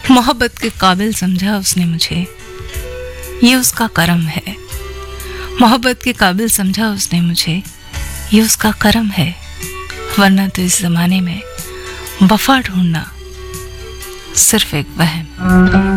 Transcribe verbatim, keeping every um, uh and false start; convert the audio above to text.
मोहब्बत के काबिल समझा उसने मुझे, ये उसका करम है। मोहब्बत के काबिल समझा उसने मुझे, ये उसका करम है। वरना तो इस जमाने में वफा ढूंढना सिर्फ एक वहम।